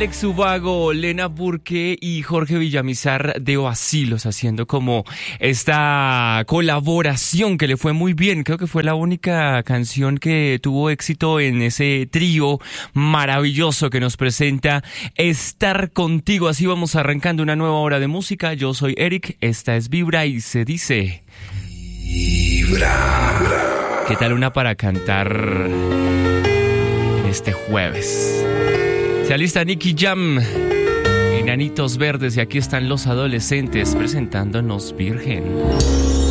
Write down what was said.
Alex Ubago, Lena Burke y Jorge Villamizar de Vacilos haciendo como esta colaboración que le fue muy bien. Creo que fue la única canción que tuvo éxito en ese trío maravilloso que nos presenta Estar Contigo. Así vamos arrancando una nueva hora de música. Yo soy Eric, esta es Vibra y se dice... Vibra. ¿Qué tal una para cantar en este jueves? Se alista Nicky Jam, Enanitos Verdes, y aquí están los adolescentes presentándonos Virgen.